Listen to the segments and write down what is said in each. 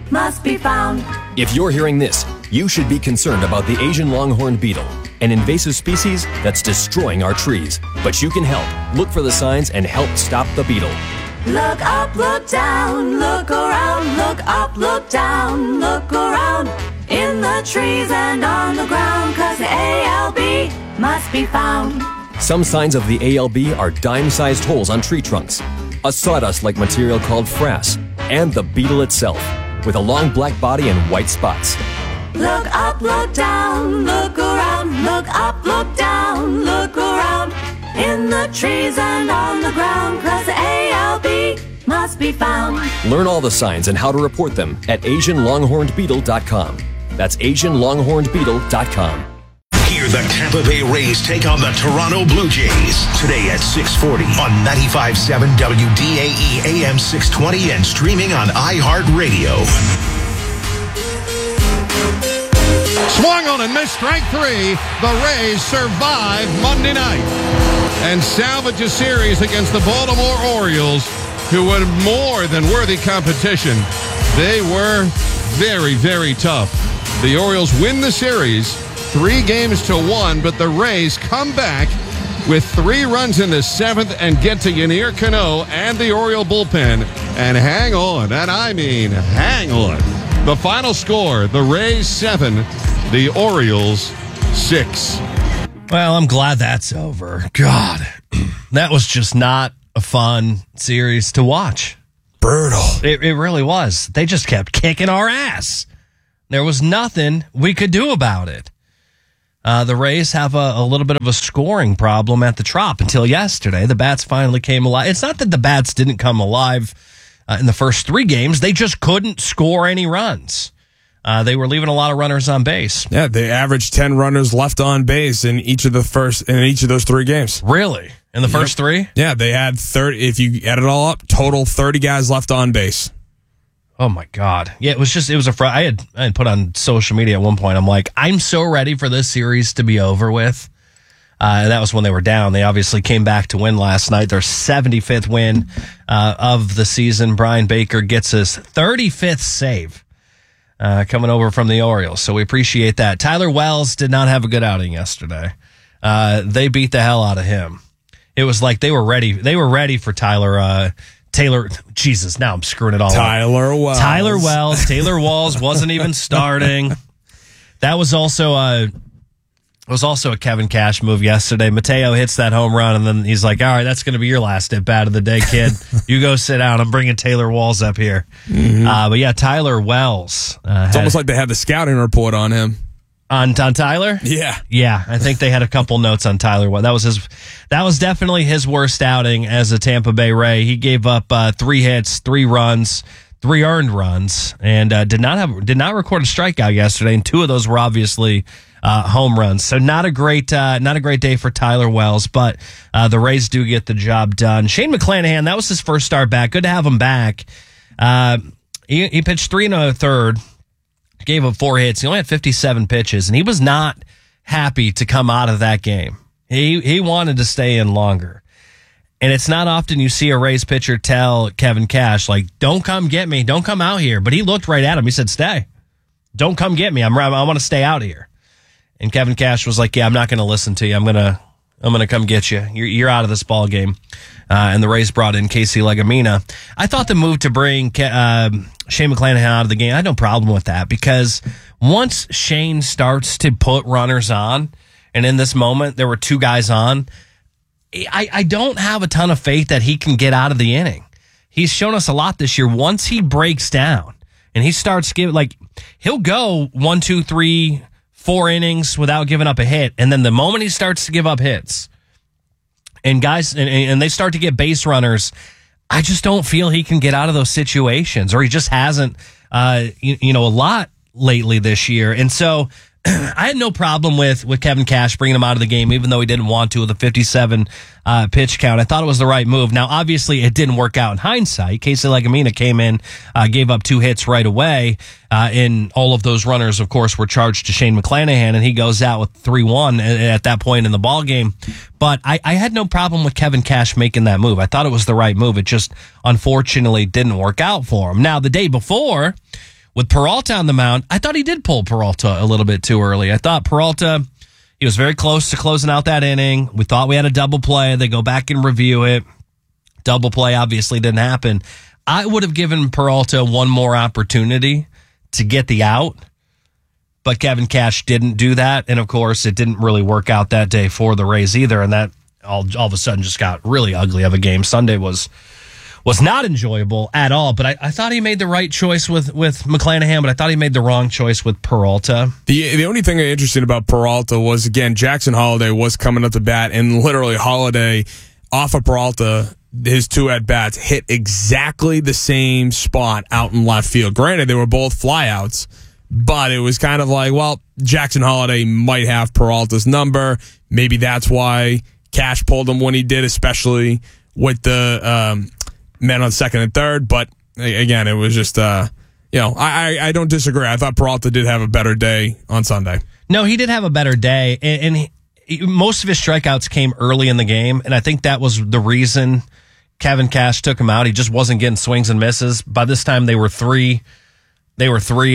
must be found. If you're hearing this, you should be concerned about the Asian longhorn beetle, an invasive species that's destroying our trees. But you can help. Look for the signs and help stop the beetle. Look up, look down, look around, look up, look down, look around, in the trees and on the ground, 'cause the ALB must be found. Some signs of the ALB are dime-sized holes on tree trunks, a sawdust-like material called frass, and the beetle itself, with a long black body and white spots. Look up, look down, look around, look up, look down, look around, in the trees and on the ground, 'cause the ALB must be found. Learn all the signs and how to report them at AsianLonghornedBeetle.com. That's AsianLonghornedBeetle.com. Hear the Tampa Bay Rays take on the Toronto Blue Jays today at 6:40 on 95.7 WDAE AM 620 and streaming on iHeartRadio. Swung on and missed, strike three. The Rays survive Monday night and salvage a series against the Baltimore Orioles, who were more than worthy competition. They were very, very tough. The Orioles win the series 3-1, but the Rays come back with 3 runs in the 7th and get to Yennier Cano and the Oriole bullpen and hang on, and I mean hang on. The final score, the Rays 7, the Orioles 6. Well, I'm glad that's over. God, that was just not a fun series to watch. Brutal. It really was. They just kept kicking our ass. There was nothing we could do about it. The Rays have a little bit of a scoring problem at the Trop until yesterday. The bats finally came alive. It's not that the bats didn't come alive in the first 3 games. They just couldn't score any runs. They were leaving a lot of runners on base. Yeah, they averaged 10 runners left on base in each of those 3 games. Really? In the first 3? Yeah, they had 30. If you add it all up, total 30 guys left on base. Oh my God. Yeah, it was I had put on social media at one point, I'm like, I'm so ready for this series to be over with. And that was when they were down. They obviously came back to win last night. Their 75th win of the season. Brian Baker gets his 35th save coming over from the Orioles. So we appreciate that. Tyler Wells did not have a good outing yesterday. They beat the hell out of him. It was like they were ready. They were ready for Taylor. Jesus, now I'm screwing it all up. Tyler Wells. Taylor Walls wasn't even starting. That was also a Kevin Cash move yesterday. Mateo hits that home run, and then he's like, all right, that's going to be your last at bat of the day, kid. You go sit down. I'm bringing Taylor Walls up here. Mm-hmm. But yeah, Tyler Wells. It's almost like they had the scouting report on him. On Tyler? Yeah. Yeah, I think they had a couple notes on Tyler. That was definitely his worst outing as a Tampa Bay Ray. He gave up 3 hits, 3 runs, 3 earned runs, and did not record a strikeout yesterday, and 2 of those were obviously home runs. So not a great day for Tyler Wells, but the Rays do get the job done. Shane McClanahan, that was his first start back. Good to have him back. He pitched 3 1/3. Gave up 4 hits. He only had 57 pitches, and he was not happy to come out of that game. He wanted to stay in longer. And it's not often you see a Rays pitcher tell Kevin Cash, like, don't come get me. Don't come out here. But he looked right at him. He said, stay. Don't come get me. I want to stay out here. And Kevin Cash was like, yeah, I'm not going to listen to you. I'm going to come get you. You're out of this ball game. And the Rays brought in Casey Legumina. I thought the move to bring Shane McClanahan out of the game, I had no problem with that, because once Shane starts to put runners on, and in this moment there were 2 guys on, I don't have a ton of faith that he can get out of the inning. He's shown us a lot this year. Once he breaks down and he starts he'll go 1, 2, 3, 4 innings without giving up a hit. And then the moment he starts to give up hits and guys, and they start to get base runners, I just don't feel he can get out of those situations, or he just hasn't, a lot lately this year. And so I had no problem with Kevin Cash bringing him out of the game, even though he didn't want to with a 57 pitch count. I thought it was the right move. Now, obviously, it didn't work out in hindsight. Casey Legumina came in, gave up 2 hits right away, and all of those runners, of course, were charged to Shane McClanahan, and he goes out with 3-1 at that point in the ball game. But I had no problem with Kevin Cash making that move. I thought it was the right move. It just, unfortunately, didn't work out for him. Now, the day before, With Peralta on the mound, I thought he did pull Peralta a little bit too early. I thought Peralta, he was very close to closing out that inning. We thought we had a double play. They go back and review it. Double play obviously didn't happen. I would have given Peralta one more opportunity to get the out, but Kevin Cash didn't do that. And, of course, it didn't really work out that day for the Rays either, and that all of a sudden just got really ugly of a game. Sunday was not enjoyable at all, but I thought he made the right choice with McClanahan, but I thought he made the wrong choice with Peralta. The only thing interesting about Peralta was, again, Jackson Holliday was coming up to bat, and literally Holliday off of Peralta, his two at-bats hit exactly the same spot out in left field. Granted, they were both flyouts, but it was kind of like, well, Jackson Holliday might have Peralta's number. Maybe that's why Cash pulled him when he did, especially with the men on second and third. But again, it was just, I don't disagree. I thought Peralta did have a better day on Sunday. No, he did have a better day, and most of his strikeouts came early in the game, and I think that was the reason Kevin Cash took him out. He just wasn't getting swings and misses. By this time, they were going through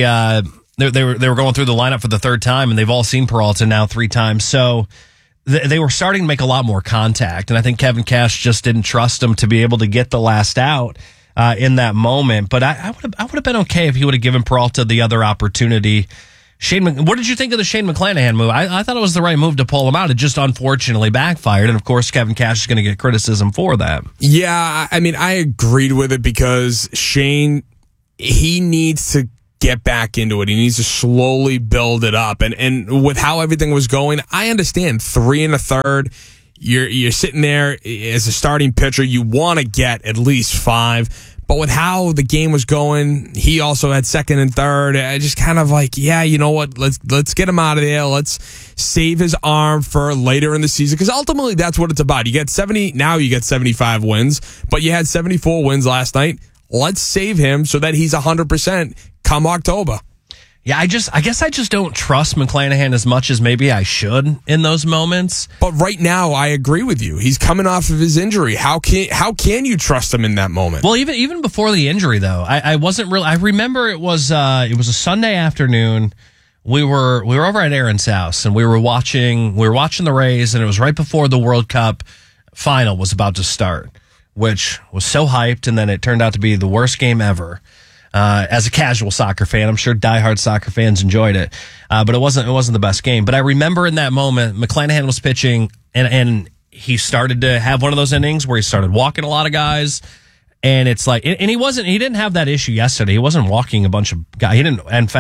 the lineup for the third time, and they've all seen Peralta now 3 times. So they were starting to make a lot more contact, and I think Kevin Cash just didn't trust him to be able to get the last out in that moment. But I would have been okay if he would have given Peralta the other opportunity. What did you think of the Shane McClanahan move? I thought it was the right move to pull him out. It just unfortunately backfired, and of course Kevin Cash is going to get criticism for that. Yeah, I mean, I agreed with it because Shane, he needs to get back into it. He needs to slowly build it up. And with how everything was going, I understand 3 1/3. You're sitting there as a starting pitcher. You want to get at least 5. But with how the game was going, he also had second and third. I just kind of like, yeah, you know what? Let's get him out of there. Let's save his arm for later in the season, because ultimately that's what it's about. You get 70 now. You get 75 wins, but you had 74 wins last night. Let's save him so that he's 100% come October. Yeah, I guess I just don't trust McClanahan as much as maybe I should in those moments. But right now, I agree with you. He's coming off of his injury. How can you trust him in that moment? Well, even before the injury, though, I wasn't really. I remember it was a Sunday afternoon. We were over at Aaron's house, and we were watching the Rays, and it was right before the World Cup final was about to start, which was so hyped, and then it turned out to be the worst game ever. As a casual soccer fan, I'm sure diehard soccer fans enjoyed it, but it wasn't the best game. But I remember in that moment, McClanahan was pitching, and he started to have one of those innings where he started walking a lot of guys, and it's like, and he didn't have that issue yesterday. He wasn't walking a bunch of guys. He didn't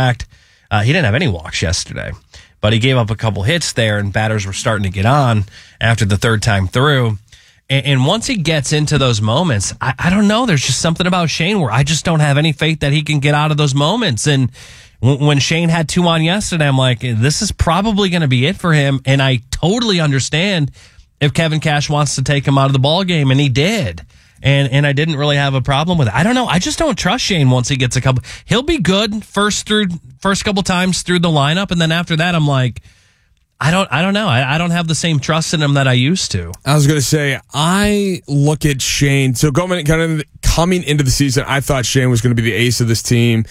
have any walks yesterday, but he gave up a couple hits there, and batters were starting to get on after the third time through. And once he gets into those moments, I don't know. There's just something about Shane where I just don't have any faith that he can get out of those moments. And when Shane had 2 on yesterday, I'm like, this is probably going to be it for him. And I totally understand if Kevin Cash wants to take him out of the ball game, and he did. And I didn't really have a problem with it. I don't know. I just don't trust Shane once he gets a couple. He'll be good first couple times through the lineup, and then after that, I'm like, I don't know. I don't have the same trust in him that I used to. I was going to say, I look at Shane. So coming into the season, I thought Shane was going to be the ace of this team.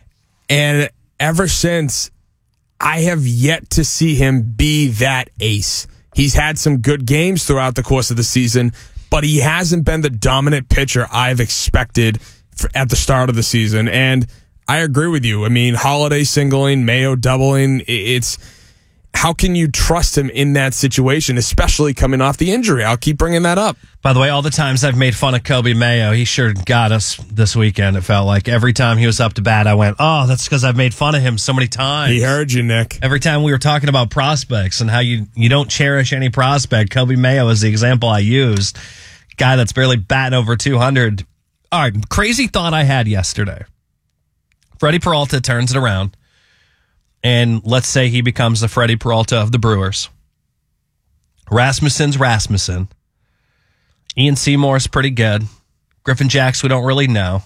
And ever since, I have yet to see him be that ace. He's had some good games throughout the course of the season, but he hasn't been the dominant pitcher I've expected at the start of the season. And I agree with you. I mean, Holliday singling, Mayo doubling, it's... How can you trust him in that situation, especially coming off the injury? I'll keep bringing that up. By the way, all the times I've made fun of Kobe Mayo, he sure got us this weekend. It felt like every time he was up to bat, I went, oh, that's because I've made fun of him so many times. He heard you, Nick. Every time we were talking about prospects and how you don't cherish any prospect, Kobe Mayo is the example I used. Guy that's barely batting over 200. All right, crazy thought I had yesterday. Freddie Peralta turns it around. And let's say he becomes the Freddie Peralta of the Brewers. Rasmussen's Rasmussen. Ian Seymour's pretty good. Griffin Jacks, we don't really know.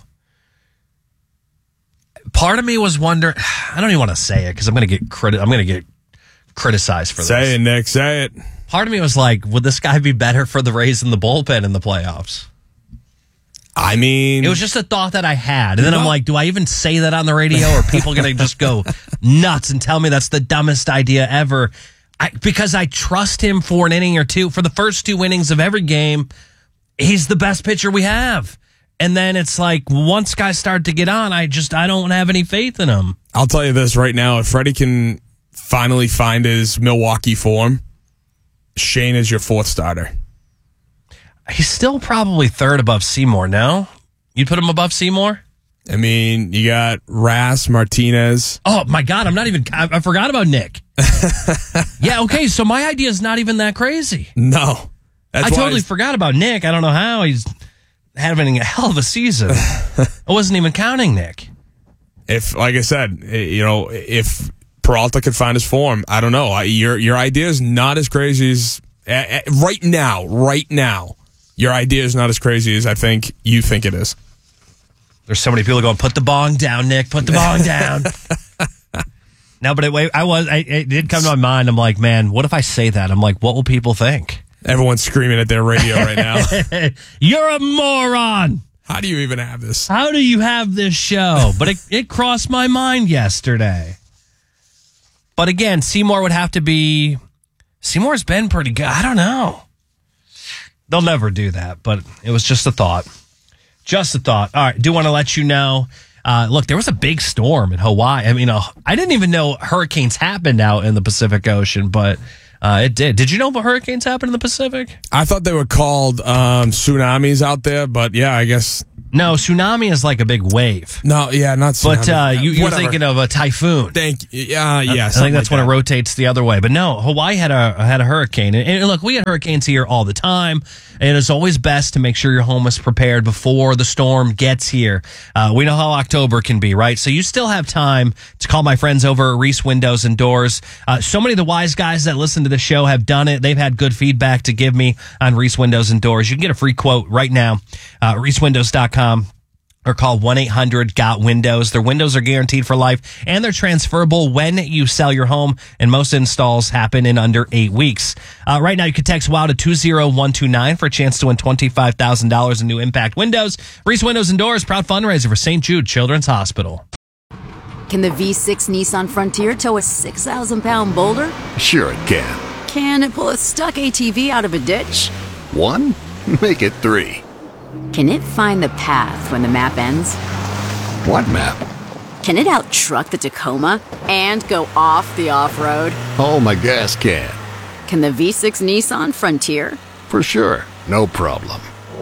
Part of me was wondering, I don't even want to say it because I'm going to get criticized for this. Say it, Nick. Say it. Part of me was like, would this guy be better for the Rays in the bullpen in the playoffs? I mean, It was just a thought that I had. And then I'm like, do I even say that on the radio? Or are people going to just go nuts and tell me that's the dumbest idea ever? Because I trust him for an inning or two. For the first 2 innings of every game, he's the best pitcher we have. And then it's like, once guys start to get on, I don't have any faith in him. I'll tell you this right now. If Freddie can finally find his Milwaukee form, Shane is your 4th starter. He's still probably 3rd above Seymour, no? You'd put him above Seymour? I mean, you got Ras, Martinez. Oh, my God. I forgot about Nick. Yeah, okay. So my idea is not even that crazy. No. I totally forgot about Nick. I don't know how. He's having a hell of a season. I wasn't even counting Nick. If, like I said, if Peralta could find his form, I don't know. Your idea is not as crazy as right now. Your idea is not as crazy as I think you think it is. There's so many people going, put the bong down, Nick. Put the bong down. No, but it did come to my mind. I'm like, man, what if I say that? I'm like, what will people think? Everyone's screaming at their radio right now. You're a moron. How do you even have this? How do you have this show? But it crossed my mind yesterday. But again, Seymour would have to be... Seymour's been pretty good. I don't know. They'll never do that, but it was just a thought. Just a thought. All right, do want to let you know. Look, there was a big storm in Hawaii. I mean, I didn't even know hurricanes happened out in the Pacific Ocean, but it did. Did you know about hurricanes happen in the Pacific? I thought they were called tsunamis out there, but yeah, I guess... No, tsunami is like a big wave. No, yeah, not tsunami. But you're thinking of a typhoon. Thank you. Yeah. I think that's when it rotates the other way. But no, Hawaii had a hurricane. And look, we had hurricanes here all the time. And it's always best to make sure your home is prepared before the storm gets here. We know how October can be, right? So you still have time to call my friends over at Reese Windows and Doors. So many of the wise guys that listen to the show have done it. They've had good feedback to give me on Reese Windows and Doors. You can get a free quote right now, reesewindows.com. Or call 1-800-GOT-WINDOWS. Their windows are guaranteed for life, and they're transferable when you sell your home, and most installs happen in under 8 weeks. Right now, you can text WOW to 20129 for a chance to win $25,000 in new impact windows. Reese Windows and Doors, proud fundraiser for St. Jude Children's Hospital. Can the V6 Nissan Frontier tow a 6,000-pound boulder? Sure it can. Can it pull a stuck ATV out of a ditch? 1? Make it 3. Can it find the path when the map ends? What map? Can it out-truck the Tacoma and go off the off-road? Oh, my gas can. Can the V6 Nissan Frontier? For sure. No problem.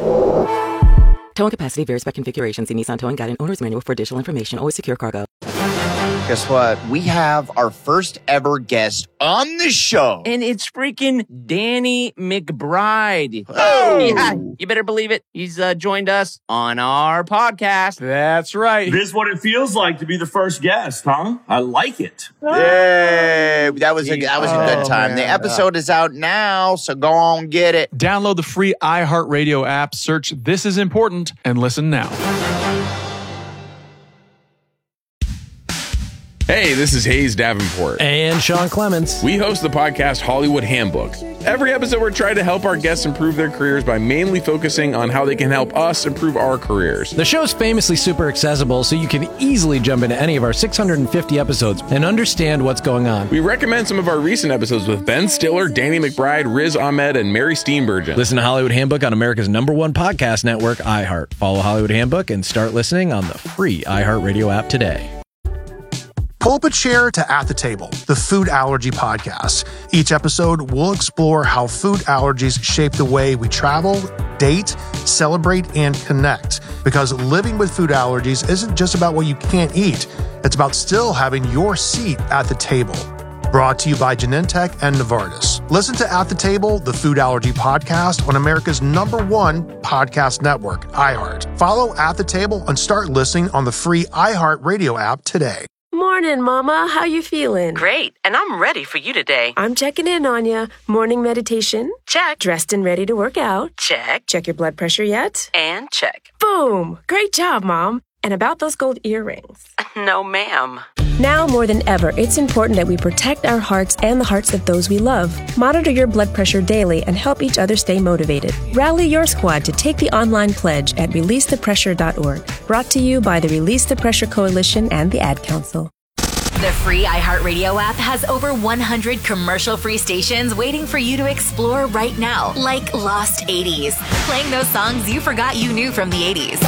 Towing capacity varies by configuration. See Nissan Towing Guide and Owner's Manual for additional information. Always secure cargo. Guess what? We have our first ever guest on the show. And it's freaking Danny McBride. Oh! Yeah, you better believe it. He's joined us on our podcast. That's right. This is what it feels like to be the first guest, huh? I like it. Yay! That was a good time. Man. The episode is out now, so go on get it. Download the free iHeartRadio app, search This Is Important, and listen now. Hey, this is Hayes Davenport. And Sean Clements. We host the podcast Hollywood Handbook. Every episode, we're trying to help our guests improve their careers by mainly focusing on how they can help us improve our careers. The show's famously super accessible, so you can easily jump into any of our 650 episodes and understand what's going on. We recommend some of our recent episodes with Ben Stiller, Danny McBride, Riz Ahmed, and Mary Steenburgen. Listen to Hollywood Handbook on America's #1 podcast network, iHeart. Follow Hollywood Handbook and start listening on the free iHeartRadio app today. Pull up a chair to At the Table, the food allergy podcast. Each episode, we'll explore how food allergies shape the way we travel, date, celebrate, and connect. Because living with food allergies isn't just about what you can't eat. It's about still having your seat at the table. Brought to you by Genentech and Novartis. Listen to At the Table, the food allergy podcast on America's #1 podcast network, iHeart. Follow At the Table and start listening on the free iHeart Radio app today. Morning, Mama. How you feeling? Great, and I'm ready for you today. I'm checking in on ya. Morning meditation? Check. Dressed and ready to work out? Check. Check your blood pressure yet? And check. Boom! Great job, Mom. And about those gold earrings? No, ma'am. Now more than ever, it's important that we protect our hearts and the hearts of those we love. Monitor your blood pressure daily and help each other stay motivated. Rally your squad to take the online pledge at releasethepressure.org. Brought to you by the Release the Pressure Coalition and the Ad Council. The free iHeartRadio app has over 100 commercial-free stations waiting for you to explore right now, like Lost 80s, playing those songs you forgot you knew from the 80s.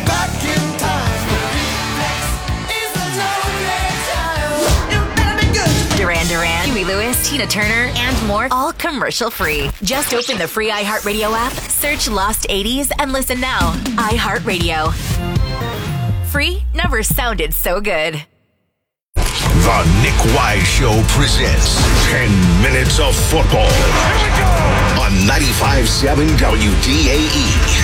Duran Duran, Huey Lewis, Tina Turner, and more, all commercial-free. Just open the free iHeartRadio app, search Lost 80s, and listen now. iHeartRadio. Free never sounded so good. The Nick Wise Show presents 10 Minutes of Football on 95.7 WDAE.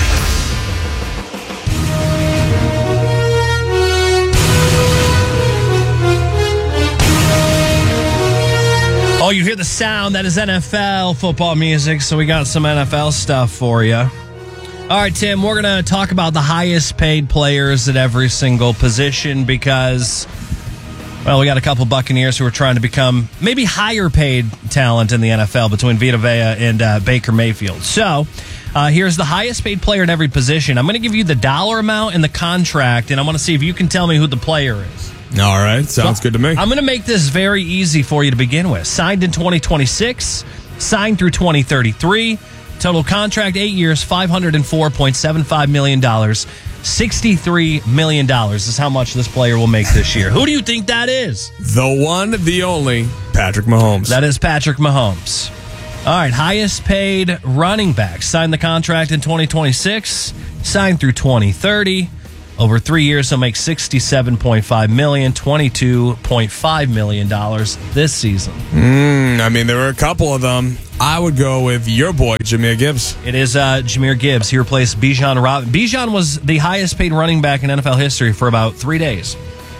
Oh, you hear the sound. That is NFL football music, so we got some NFL stuff for you. All right, Tim, we're going to talk about the highest paid players at every single position because, well, we got a couple Buccaneers who are trying to become maybe higher paid talent in the NFL between Vita Vea and Baker Mayfield. So here's the highest paid player at every position. I'm going to give you the dollar amount and the contract, and I want to see if you can tell me who the player is. All right, sounds good to me. I'm going to make this very easy for you to begin with. Signed in 2026, signed through 2033, total contract 8 years, $504.75 million. $63 million is how much this player will make this year. Who do you think that is? The one, the only, Patrick Mahomes. That is Patrick Mahomes. All right, highest paid running back. Signed the contract in 2026, signed through 2030. Over 3 years, he'll make $67.5 million, $22.5 million this season. I mean, there were a couple of them. I would go with your boy, Jahmyr Gibbs. It is Jahmyr Gibbs. He replaced Bijan Robinson. Bijan was the highest paid running back in NFL history for about 3 days.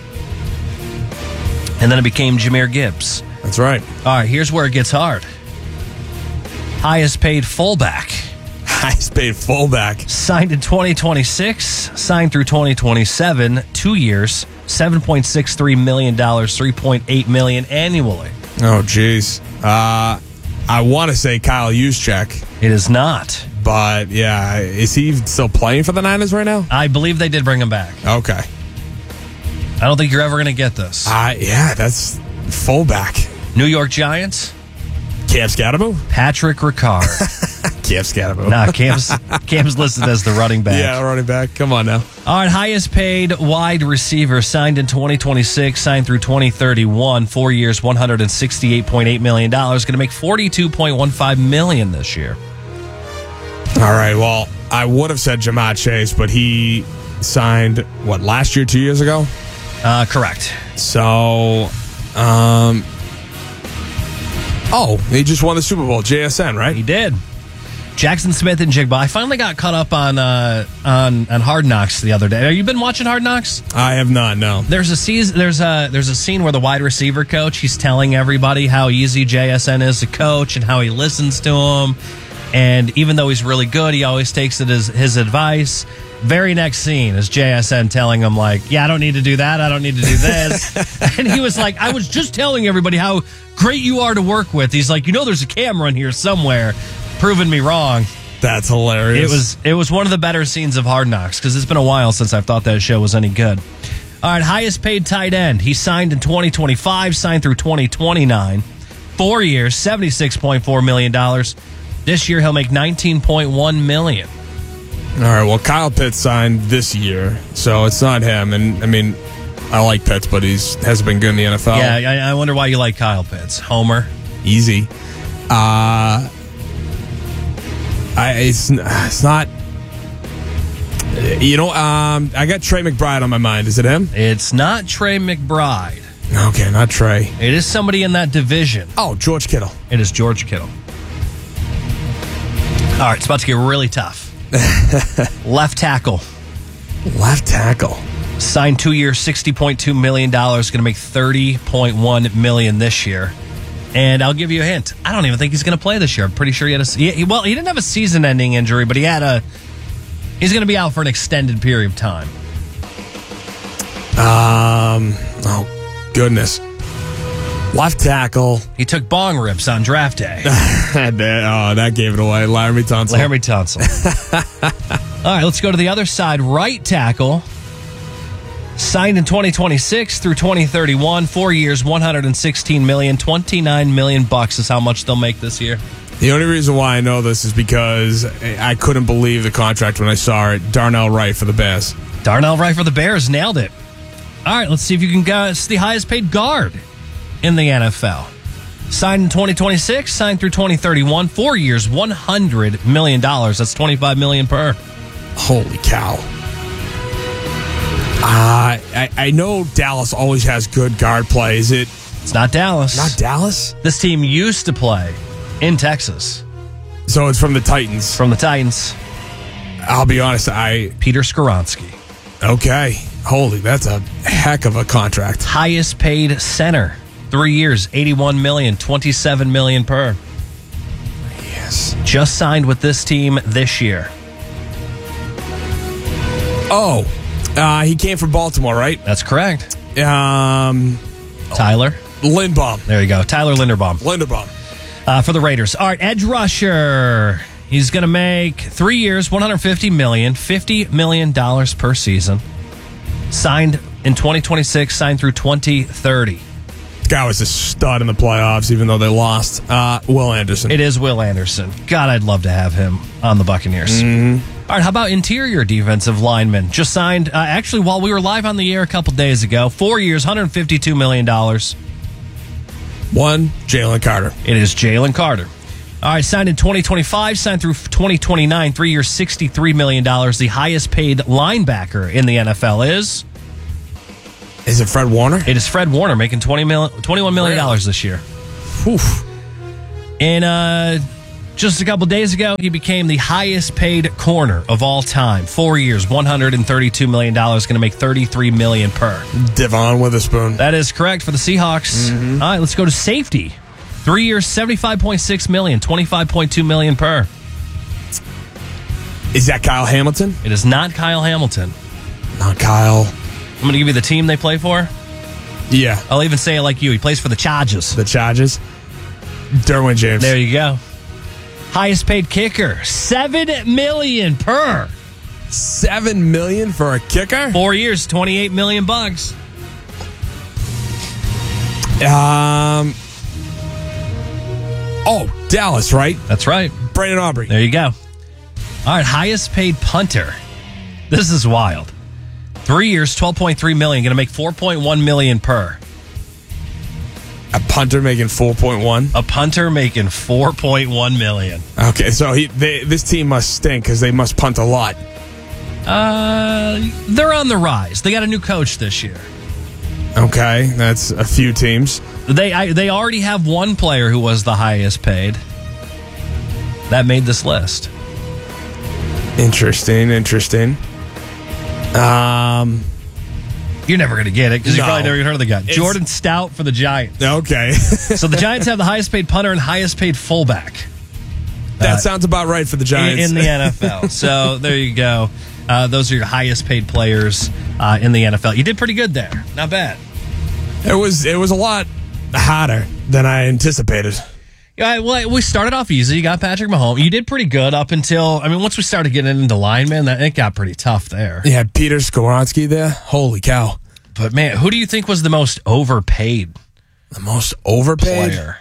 And then it became Jahmyr Gibbs. That's right. All right, here's where it gets hard. Highest paid fullback. Highest paid fullback. Signed in 2026, signed through 2027, 2 years, $7.63 million, $3.8 million annually. Oh, geez. I want to say Kyle Juszczyk. It is not. But, yeah, is he still playing for the Niners right now? I believe they did bring him back. Okay. I don't think you're ever going to get this. Yeah, that's fullback. New York Giants. Cam Scatterbo? Patrick Ricard. Cam Scatterbo. Nah, Cam's listed as the running back. Yeah, running back. Come on now. All right, highest paid wide receiver, signed in 2026, signed through 2031, 4 years, $168.8 million. Going to make $42.15 million this year. All right, well, I would have said Jamar Chase, but he signed, last year, 2 years ago? Correct. So, he just won the Super Bowl, JSN, right? He did. Jackson Smith and Jigba. I finally got caught up on Hard Knocks the other day. Have you been watching Hard Knocks? I have not. No. There's a scene where the wide receiver coach, he's telling everybody how easy JSN is to coach and how he listens to him. And even though he's really good, he always takes it as his advice. Very next scene is JSN telling him, I don't need to do that. I don't need to do this. And he was like, I was just telling everybody how great you are to work with. He's like, there's a camera in here somewhere proving me wrong. That's hilarious. It was one of the better scenes of Hard Knocks because it's been a while since I've thought that show was any good. All right, highest paid tight end. He signed in 2025, signed through 2029. 4 years, $76.4 million. This year, he'll make $19.1 million. All right, well, Kyle Pitts signed this year, so it's not him. And, I mean, I like Pitts, but he hasn't been good in the NFL. Yeah, I wonder why you like Kyle Pitts. Homer. Easy. It's not... I got Trey McBride on my mind. Is it him? It's not Trey McBride. Okay, not Trey. It is somebody in that division. Oh, George Kittle. It is George Kittle. All right, it's about to get really tough. Left tackle. Left tackle. Signed 2 years, $60.2 million. Going to make $30.1 million this year. And I'll give you a hint. I don't even think he's going to play this year. I'm pretty sure he didn't have a season-ending injury, but he's going to be out for an extended period of time. goodness. Left tackle. He took bong rips on draft day. That gave it away. Laramie Tunsil. Laramie Tunsil. All right, let's go to the other side. Right tackle. Signed in 2026 through 2031. 4 years, $116 million. $29 million is how much they'll make this year. The only reason why I know this is because I couldn't believe the contract when I saw it. Darnell Wright for the Bears. Darnell Wright for the Bears. Nailed it. All right, let's see if you can guess the highest paid guard in the NFL. Signed in 2026, signed through 2031, 4 years, $100 million. That's $25 million per. Holy cow. I know Dallas always has good guard play. It's not Dallas. Not Dallas? This team used to play in Texas. So it's from the Titans. From the Titans. I'll be honest, Peter Skoronski. Okay. Holy, that's a heck of a contract. Highest paid center. 3 years, $81 million, $27 million per. Yes. Just signed with this team this year. Oh, he came from Baltimore, right? That's correct. Tyler Linderbaum. There you go. Tyler Linderbaum. For the Raiders. All right, edge rusher. He's going to make 3 years, $150 million, $50 million per season. Signed in 2026, signed through 2030. Guy was a stud in the playoffs, even though they lost. Will Anderson. It is Will Anderson. God, I'd love to have him on the Buccaneers. Mm-hmm. All right, how about interior defensive lineman? Just signed, actually, while we were live on the air a couple days ago. 4 years, $152 million. One, Jalen Carter. It is Jalen Carter. All right, signed in 2025, signed through 2029, 3 years, $63 million. The highest paid linebacker in the NFL is? Is it Fred Warner? It is Fred Warner, making $21 million this year. Oof. And just a couple days ago, he became the highest paid corner of all time. 4 years, $132 million, going to make $33 million per. Devon Witherspoon. That is correct for the Seahawks. Mm-hmm. All right, let's go to safety. 3 years, $75.6 million, $25.2 million per. Is that Kyle Hamilton? It is not Kyle Hamilton. Not Kyle. I'm going to give you the team they play for. Yeah. I'll even say it like you. He plays for the Chargers. The Chargers. Derwin James. There you go. Highest paid kicker, $7 million per. $7 million for a kicker? 4 years, $28 million. Oh, Dallas, right? That's right. Brandon Aubrey. There you go. All right, highest paid punter. This is wild. 3 years, $12.3 million. Going to make $4.1 million per. A punter making 4.1? A punter making $4.1 million. Okay, so this team must stink because they must punt a lot. They're on the rise. They got a new coach this year. Okay, that's a few teams. They already have one player who was the highest paid. That made this list. Interesting. You're never going to get it because you probably never even heard of the guy. Jordan Stout for the Giants. Okay. So the Giants have the highest paid punter and highest paid fullback. That sounds about right for the Giants. In the NFL. So there you go. Those are your highest paid players in the NFL. You did pretty good there. Not bad. It was a lot harder than I anticipated. Yeah, well, we started off easy. You got Patrick Mahomes. You did pretty good up until, once we started getting into linemen, it got pretty tough there. You had Peter Skoronski there. Holy cow. But, man, who do you think was the most overpaid? The most overpaid? Player.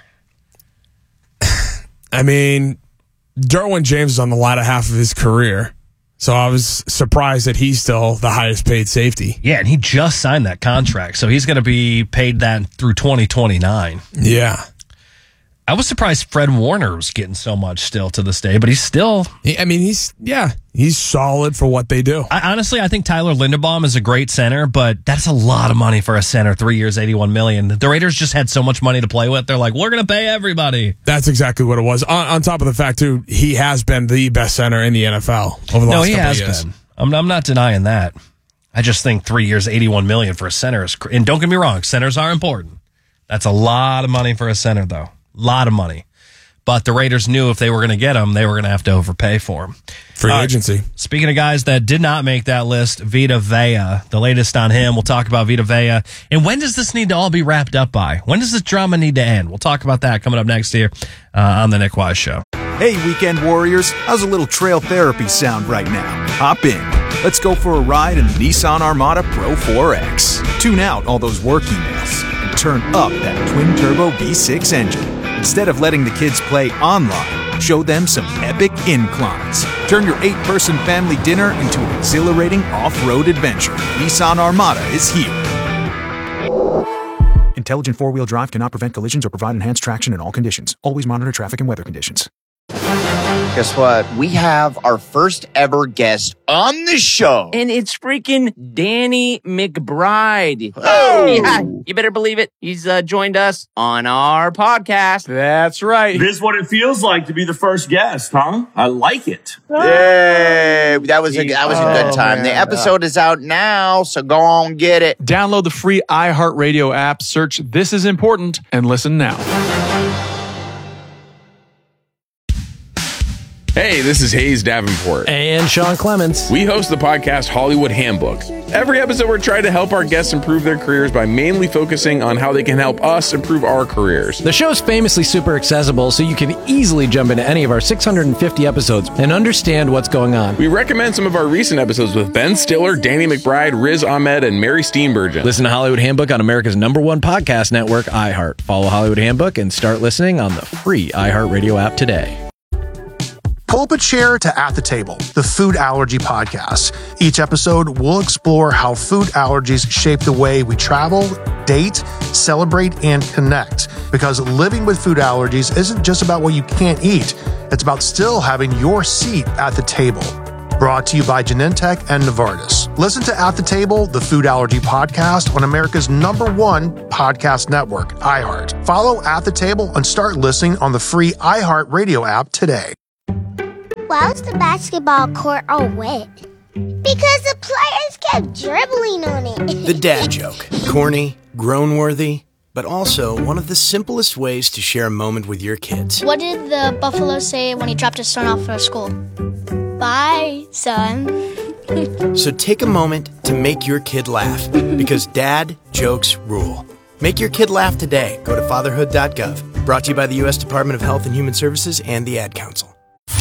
Derwin James is on the latter half of his career. So I was surprised that he's still the highest paid safety. Yeah, and he just signed that contract. So he's going to be paid that through 2029. Yeah. I was surprised Fred Warner was getting so much still to this day, but he's still... He's solid for what they do. I think Tyler Linderbaum is a great center, but that's a lot of money for a center. 3 years, $81 million. The Raiders just had so much money to play with. They're like, we're going to pay everybody. That's exactly what it was. On top of the fact, too, he has been the best center in the NFL over the last couple of years. No, he has been. I'm not denying that. I just think 3 years, $81 million for a center is... And don't get me wrong, centers are important. That's a lot of money for a center, though. Lot of money. but the Raiders knew if they were going to get him, they were going to have to overpay for him. Free agency. Speaking of guys that did not make that list, Vita Vea, the latest on him. We'll talk about Vita Vea. And when does this need to all be wrapped up by? When does this drama need to end? We'll talk about that coming up next here on the Nick Wise Show. Hey, weekend warriors, how's a little trail therapy sound right now? Hop in. Let's go for a ride in the Nissan Armada Pro 4X. Tune out all those work emails and turn up that twin-turbo V6 engine. Instead of letting the kids play online, show them some epic inclines. Turn your 8-person family dinner into an exhilarating off-road adventure. Nissan Armada is here. Intelligent four-wheel drive cannot prevent collisions or provide enhanced traction in all conditions. Always monitor traffic and weather conditions. Guess what? We have our first ever guest on the show. And it's freaking Danny McBride. Oh! Yeah, you better believe it. He's joined us on our podcast. That's right. This is what it feels like to be the first guest, huh? I like it. Yay! That was a good time. Man. The episode is out now, so go on get it. Download the free iHeartRadio app, search This Is Important, and listen now. Hey, this is Hayes Davenport. And Sean Clements. We host the podcast Hollywood Handbook. Every episode, we're trying to help our guests improve their careers by mainly focusing on how they can help us improve our careers. The show's famously super accessible, so you can easily jump into any of our 650 episodes and understand what's going on. We recommend some of our recent episodes with Ben Stiller, Danny McBride, Riz Ahmed, and Mary Steenburgen. Listen to Hollywood Handbook on America's #1 podcast network, iHeart. Follow Hollywood Handbook and start listening on the free iHeartRadio app today. Pull up a chair to At the Table, the food allergy podcast. Each episode, we'll explore how food allergies shape the way we travel, date, celebrate, and connect. Because living with food allergies isn't just about what you can't eat. It's about still having your seat at the table. Brought to you by Genentech and Novartis. Listen to At the Table, the food allergy podcast on America's #1 podcast network, iHeart. Follow At the Table and start listening on the free iHeart Radio app today. Why was the basketball court all wet? Because the players kept dribbling on it. The dad joke. Corny, groan-worthy, but also one of the simplest ways to share a moment with your kids. What did the buffalo say when he dropped his son off for school? Bye, son. So take a moment to make your kid laugh, because dad jokes rule. Make your kid laugh today. Go to fatherhood.gov. Brought to you by the U.S. Department of Health and Human Services and the Ad Council.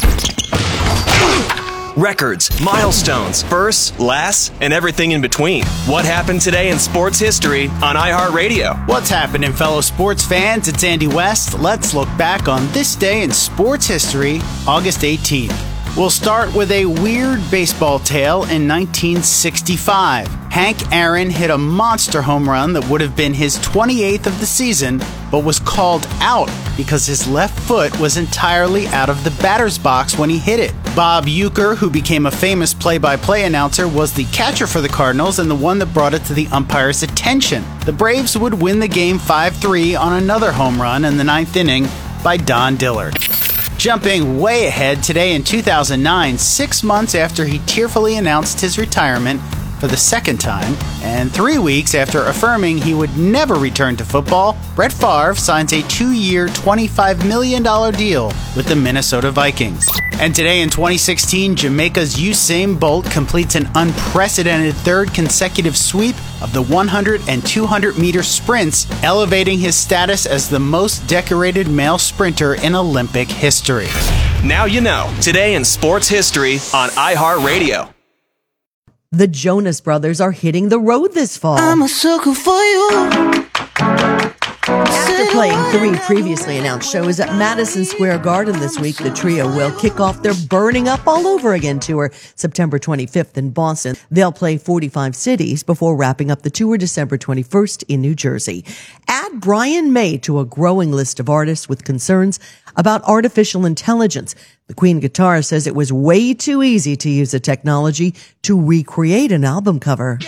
Records, milestones, firsts, lasts, and everything in between. What happened today in sports history on iHeartRadio? What's happening, fellow sports fans? It's Andy West. Let's look back on this day in sports history, August 18th. We'll start with a weird baseball tale in 1965. Hank Aaron hit a monster home run that would have been his 28th of the season, but was called out because his left foot was entirely out of the batter's box when he hit it. Bob Uecker, who became a famous play-by-play announcer, was the catcher for the Cardinals and the one that brought it to the umpire's attention. The Braves would win the game 5-3 on another home run in the 9th inning by Don Dillard. Jumping way ahead, today in 2009, 6 months after he tearfully announced his retirement for the second time, and 3 weeks after affirming he would never return to football, Brett Favre signs a 2-year, $25 million deal with the Minnesota Vikings. And today in 2016, Jamaica's Usain Bolt completes an unprecedented third consecutive sweep of the 100 and 200 meter sprints, elevating his status as the most decorated male sprinter in Olympic history. Now you know. Today in sports history on iHeartRadio. The Jonas Brothers are hitting the road this fall. I'm a sucker for you. After playing 3 previously announced shows at Madison Square Garden this week, the trio will kick off their Burning Up All Over Again tour September 25th in Boston. They'll play 45 cities before wrapping up the tour December 21st in New Jersey. Add Brian May to a growing list of artists with concerns about artificial intelligence. The Queen guitarist says it was way too easy to use the technology to recreate an album cover.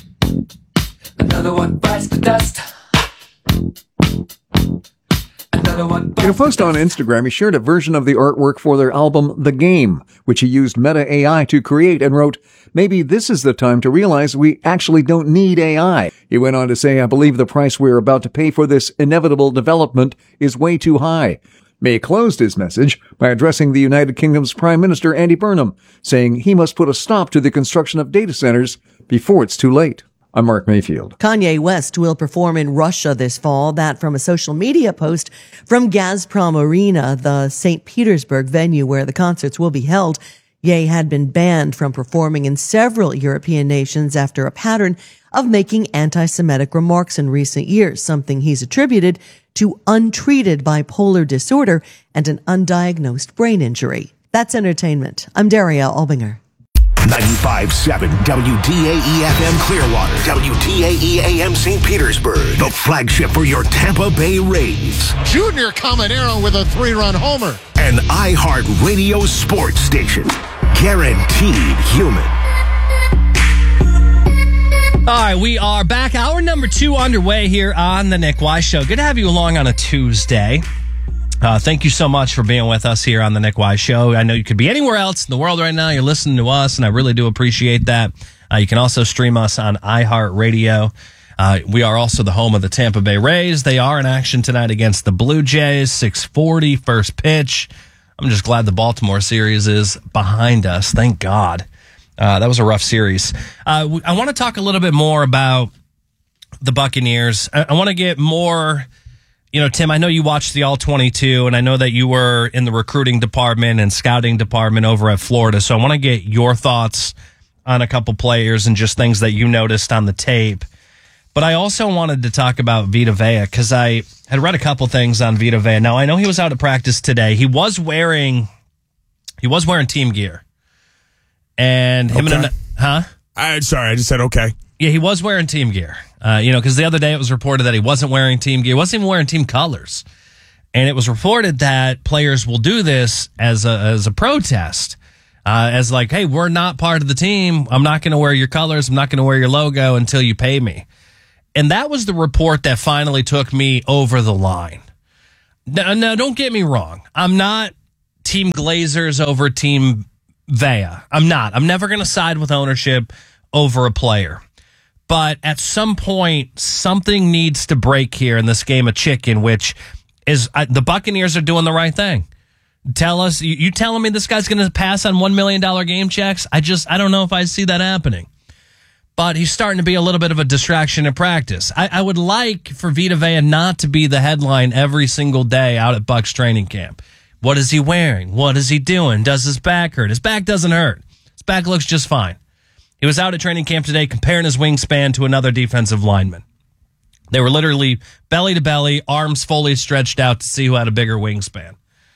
Another one bites the dust. Another In a post on Instagram, he shared a version of the artwork for their album, The Game, which he used Meta AI to create, and wrote, "Maybe this is the time to realize we actually don't need AI." He went on to say, "I believe the price we're about to pay for this inevitable development is way too high." May closed his message by addressing the United Kingdom's Prime Minister Andy Burnham, saying he must put a stop to the construction of data centers before it's too late. I'm Mark Mayfield. Kanye West will perform in Russia this fall. That from a social media post from Gazprom Arena, the St. Petersburg venue where the concerts will be held. Ye had been banned from performing in several European nations after a pattern of making anti-Semitic remarks in recent years, something he's attributed to untreated bipolar disorder and an undiagnosed brain injury. That's entertainment. I'm Darielle Albinger. 95.7 WDAE-FM Clearwater, WDAE-AM St. Petersburg, the flagship for your Tampa Bay Rays. Junior Caminero with a 3-run homer. An iHeart Radio sports station. Guaranteed human. All right, we are back. Hour number 2 underway here on the Nick Wise Show. Good to have you along on a Tuesday. Thank you so much for being with us here on the Nick Wise Show. I know you could be anywhere else in the world right now. You're listening to us, and I really do appreciate that. You can also stream us on iHeartRadio. We are also the home of the Tampa Bay Rays. They are in action tonight against the Blue Jays, 6:40, first pitch. I'm just glad the Baltimore series is behind us. Thank God. That was a rough series. I want to talk a little bit more about the Buccaneers. I want to get more, Tim, I know you watched the All-22, and I know that you were in the recruiting department and scouting department over at Florida. So I want to get your thoughts on a couple players and just things that you noticed on the tape. But I also wanted to talk about Vita Vea because I had read a couple things on Vita Vea. Now, I know he was out at practice today. He was wearing team gear. And him okay. Sorry, I just said okay. Yeah, he was wearing team gear. Because the other day it was reported that he wasn't wearing team gear. He wasn't even wearing team colors. And it was reported that players will do this as a protest. As like, hey, we're not part of the team. I'm not going to wear your colors. I'm not going to wear your logo until you pay me. And that was the report that finally took me over the line. Now, don't get me wrong. I'm not Team Glazers over Team Vea. I'm not. I'm never going to side with ownership over a player. But at some point, something needs to break here in this game of chicken, which is the Buccaneers are doing the right thing. Tell us, you telling me this guy's going to pass on $1 million game checks? I don't know if I see that happening. But he's starting to be a little bit of a distraction in practice. I would like for Vita Vea not to be the headline every single day out at Bucs training camp. What is he wearing? What is he doing? Does his back hurt? His back doesn't hurt. His back looks just fine. He was out at training camp today comparing his wingspan to another defensive lineman. They were literally belly to belly, arms fully stretched out to see who had a bigger wingspan.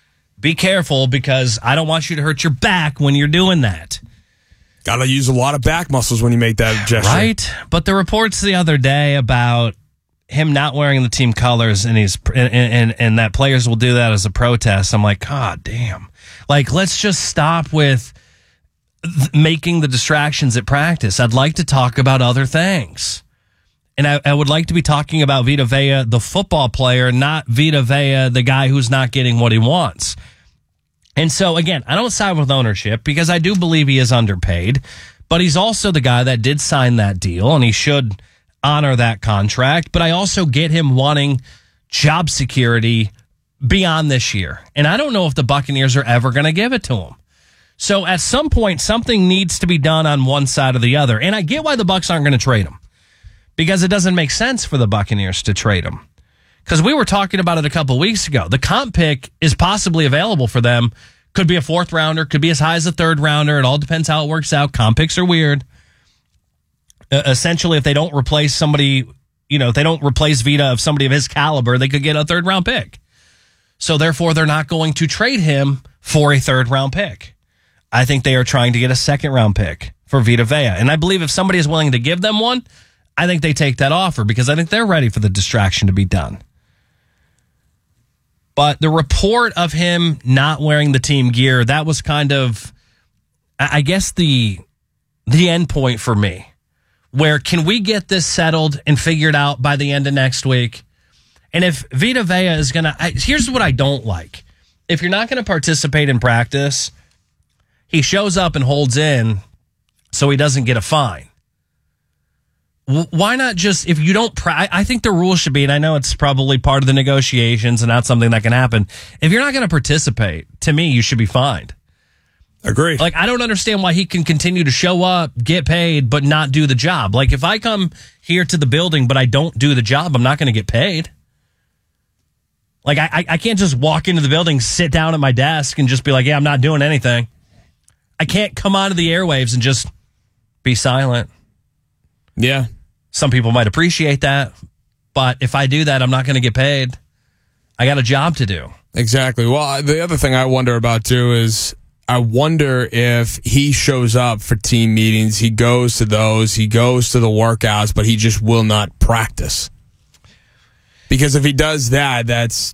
Be careful because I don't want you to hurt your back when you're doing that. Got to use a lot of back muscles when you make that gesture. Right? But the reports the other day about him not wearing the team colors and and that players will do that as a protest. I'm like, God damn. Like, let's just stop with making the distractions at practice. I'd like to talk about other things. And I would like to be talking about Vita Vea, the football player, not Vita Vea, the guy who's not getting what he wants. And so, again, I don't side with ownership because I do believe he is underpaid, but he's also the guy that did sign that deal, and he should honor that contract. But I also get him wanting job security beyond this year. And I don't know if the Buccaneers are ever going to give it to him. So at some point, something needs to be done on one side or the other. And I get why the Bucs aren't going to trade him, because it doesn't make sense for the Buccaneers to trade him. Because we were talking about it a couple weeks ago. The comp pick is possibly available for them. Could be a 4th rounder, could be as high as a 3rd rounder. It all depends how it works out. Comp picks are weird. Essentially, if they don't replace somebody, if they don't replace Vita of somebody of his caliber, they could get a 3rd round pick. So therefore, they're not going to trade him for a 3rd round pick. I think they are trying to get a 2nd round pick for Vita Vea. And I believe if somebody is willing to give them one, I think they take that offer because I think they're ready for the distraction to be done. But the report of him not wearing the team gear, that was kind of, I guess, the end point for me. Where can we get this settled and figured out by the end of next week? And if Vita Vea is going to, here's what I don't like. If you're not going to participate in practice, he shows up and holds in so he doesn't get a fine. Why not just, if you don't, I think the rule should be, and I know it's probably part of the negotiations and not something that can happen. If you're not going to participate, to me, you should be fined. Agreed. Like, I don't understand why he can continue to show up, get paid, but not do the job. Like, if I come here to the building, but I don't do the job, I'm not going to get paid. Like, I can't just walk into the building, sit down at my desk, and just be like, yeah, I'm not doing anything. I can't come onto the airwaves and just be silent. Yeah. Some people might appreciate that, but if I do that, I'm not going to get paid. I got a job to do. Exactly. Well, the other thing I wonder about, too, is I wonder if he shows up for team meetings, he goes to those, he goes to the workouts, but he just will not practice. Because if he does that, that's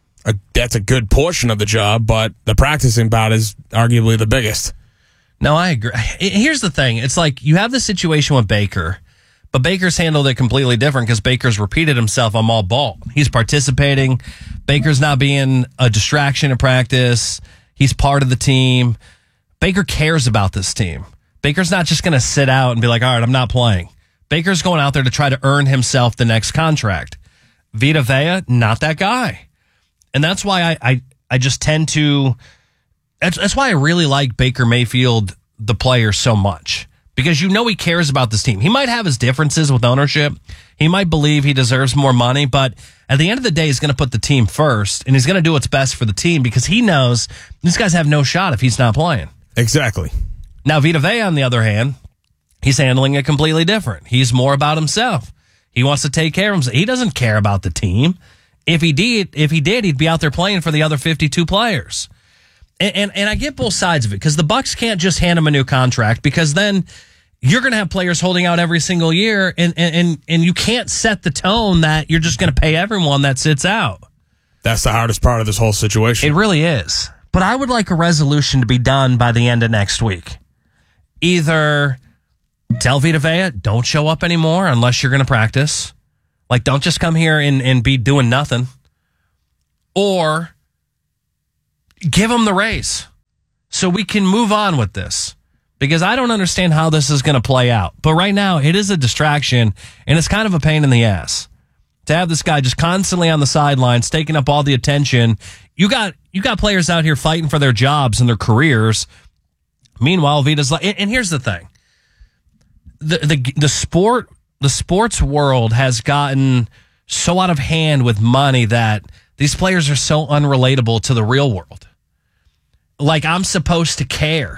a good portion of the job, but the practicing bout is arguably the biggest. No, I agree. Here's the thing. It's like you have the situation with Baker, but Baker's handled it completely different because Baker's repeated himself on all ball. He's participating. Baker's not being a distraction in practice. He's part of the team. Baker cares about this team. Baker's not just going to sit out and be like, all right, I'm not playing. Baker's going out there to try to earn himself the next contract. Vita Vea, not that guy. And that's why I just tend to, that's why I really like Baker Mayfield, the player, so much. Because you know he cares about this team. He might have his differences with ownership. He might believe he deserves more money, but at the end of the day, he's going to put the team first, and he's going to do what's best for the team because he knows these guys have no shot if he's not playing. Exactly. Now, Vita Vea, on the other hand, he's handling it completely different. He's more about himself. He wants to take care of himself. He doesn't care about the team. If he did, he'd be out there playing for the other 52 players. And I get both sides of it because the Bucs can't just hand him a new contract because then you're going to have players holding out every single year and you can't set the tone that you're just going to pay everyone that sits out. That's the hardest part of this whole situation. It really is. But I would like a resolution to be done by the end of next week. Either tell Vita Vea, don't show up anymore unless you're going to practice. Like, don't just come here and be doing nothing. Or give him the raise so we can move on with this. Because I don't understand how this is going to play out. But right now, it is a distraction, and it's kind of a pain in the ass. To have this guy just constantly on the sidelines, taking up all the attention. You got players out here fighting for their jobs and their careers. Meanwhile, Vita's like, and here's the thing. The sports world has gotten so out of hand with money that these players are so unrelatable to the real world. Like, I'm supposed to care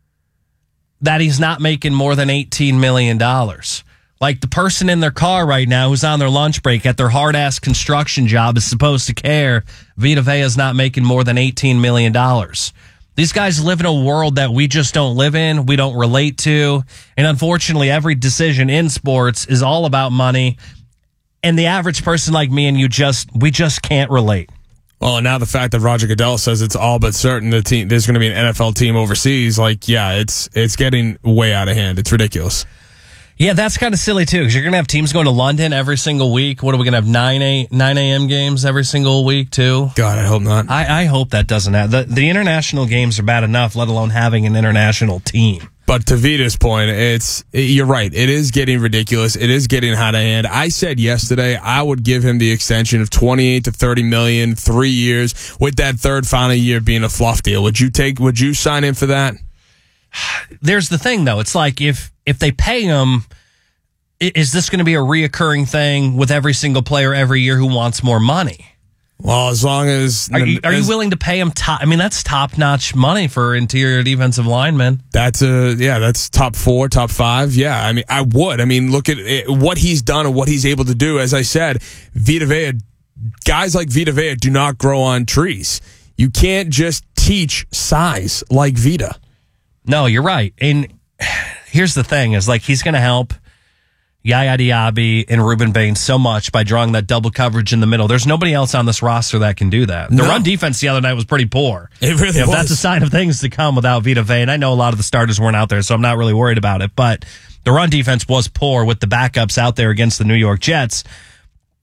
that he's not making more than $18 million. Like, the person in their car right now who's on their lunch break at their hard-ass construction job is supposed to care Vita Vea is not making more than $18 million. These guys live in a world that we just don't live in, we don't relate to, and unfortunately, every decision in sports is all about money, and the average person like me and you we just can't relate. Well, and now the fact that Roger Goodell says it's all but certain there's going to be an NFL team overseas, like, yeah, it's getting way out of hand. It's ridiculous. Yeah, that's kind of silly, too, because you're going to have teams going to London every single week. What are we going to have, 9 a.m. games every single week, too? God, I hope not. I hope that doesn't happen. The international games are bad enough, let alone having an international team. But to Vita's point, you're right. It is getting ridiculous. It is getting out of hand. I said yesterday I would give him the extension of $28 to $30 million, 3 years, with that third final year being a fluff deal. Would you sign in for that? There's the thing, though. It's like if they pay him, is this going to be a reoccurring thing with every single player every year who wants more money? Well, as long as... Are you willing to pay him that's top-notch money for interior defensive linemen. That's top 4, top 5. Yeah, I mean, I would. I mean, look at what he's done and what he's able to do. As I said, Vita Vea, guys like Vita Vea do not grow on trees. You can't just teach size like Vita. No, you're right. And here's the thing, is like he's going to help Yaya Diaby and Reuben Baines so much by drawing that double coverage in the middle. There's nobody else on this roster that can do that. The run defense the other night was pretty poor. It really was. That's a sign of things to come without Vita Vea. And I know a lot of the starters weren't out there, so I'm not really worried about it. But the run defense was poor with the backups out there against the New York Jets.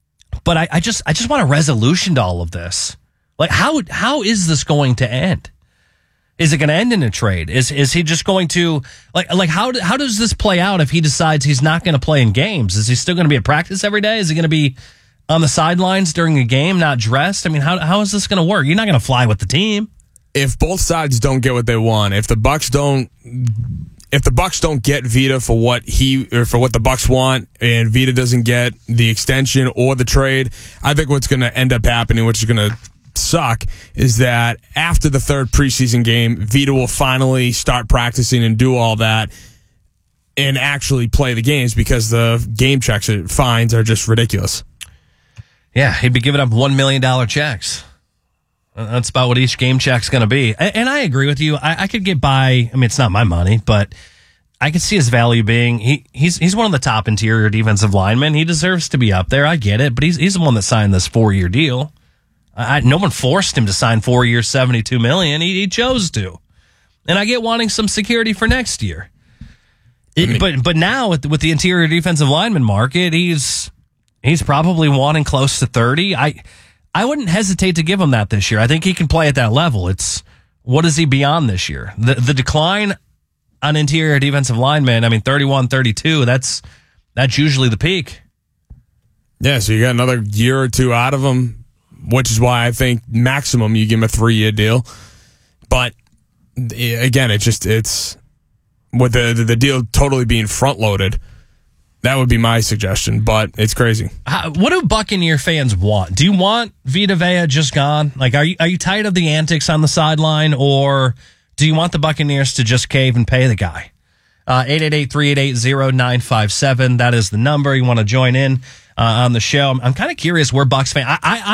But I just want a resolution to all of this. Like, how is this going to end? Is it going to end in a trade? Is he just going to like how does this play out if he decides he's not going to play in games? Is he still going to be at practice every day? Is he going to be on the sidelines during a game, not dressed? I mean, how is this going to work? You're not going to fly with the team. If both sides don't get what they want, if the Bucks don't get Vita for what the Bucks want, and Vita doesn't get the extension or the trade, I think what's going to end up happening, which is going to suck, is that after the third preseason game, Vita will finally start practicing and do all that and actually play the games, because the game checks and fines are just ridiculous. Yeah, he'd be giving up $1 million checks. That's about what each game check's going to be. And I agree with you. I could get by. I mean, it's not my money, but I could see his value being he's one of the top interior defensive linemen. He deserves to be up there. I get it, but he's the one that signed this 4-year deal. No one forced him to sign 4 years, $72 million. He chose to, and I get wanting some security for next year. But now with the interior defensive lineman market, he's probably wanting close to 30. I wouldn't hesitate to give him that this year. I think he can play at that level. It's what is he beyond this year? The decline on interior defensive linemen, I mean, 31, 32, that's usually the peak. Yeah, so you got another year or two out of him, which is why I think maximum you give him a 3-year deal. But again, it's with the deal totally being front loaded. That would be my suggestion, but it's crazy. What do Buccaneer fans want? Do you want Vita Vea just gone? Like, are you tired of the antics on the sideline, or do you want the Buccaneers to just cave and pay the guy? 888-388-0957. That is the number. You want to join in on the show. I'm kind of curious where Bucs fans.